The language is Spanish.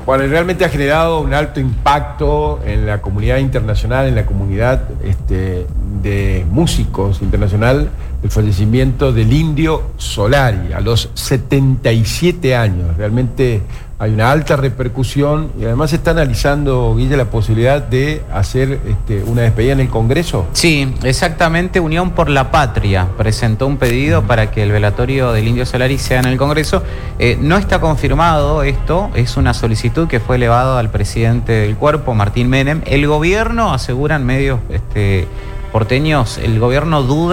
Bueno, realmente ha generado un alto impacto en la comunidad internacional, en la comunidad de músicos internacional, el fallecimiento del Indio Solari a los 77 años. Realmente hay una alta repercusión y además se está analizando, Guille, la posibilidad de hacer una despedida en el Congreso. Sí, exactamente. Unión por la Patria presentó un pedido para que el velatorio del Indio Solari sea en el Congreso. No está confirmado esto, es una solicitud que fue elevada al presidente del cuerpo, Martín Menem. El gobierno, aseguran medios porteños, el gobierno duda